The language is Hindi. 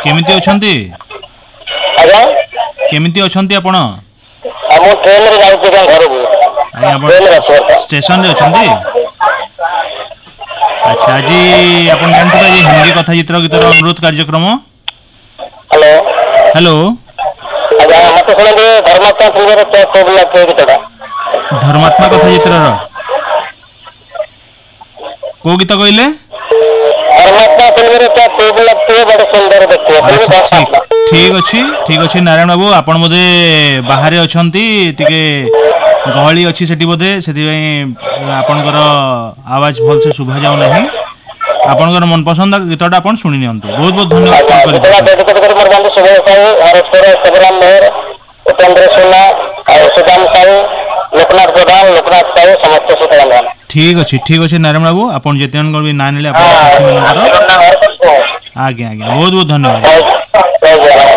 केमिति अछंती आज्ञा केमिति अछंती आपण हम ट्रेन रे जाउछे का घर को आज्ञा आपण ट्रेन रे अछे स्टेशन रे अछंती अच्छा आज आपण जानते जे हिंदी कथा चित्र गीतर अनुरोध कार्यक्रम हेलो हेलो आज्ञा मत सुन दे धर्मात्मा फिल्म रे तो बोला के गीतटा धर्मात्मा कथा चित्र को गीत कहले धर्मात्मा फिल्म रे तो बोला के बड़ सुंदर देखते अच्छा ठीक अच्छी नारायण बाबू आपण बोधे बाहर अछंती टिके गहली अच्छी सेठी बोधे सेति आपनकर आवाज भल से सुभा जाउ नहीं आपनकर मन पसंद गीतटा आपण सुनि नियंतु बहुत बहुत धन्यवाद मोर बंधु सुबह साहू हरेश्वर सगराम मेहर उपेंद्र सोना और सुदाम साहू लोकनाथ प्रधान लोकनाथ साहू समस्त सुतराम ठीक अच्छी नारायण बाबू आपण जेतेन भी ना नेले आपण हां आज्ञा बहुत बहुत धन्यवाद।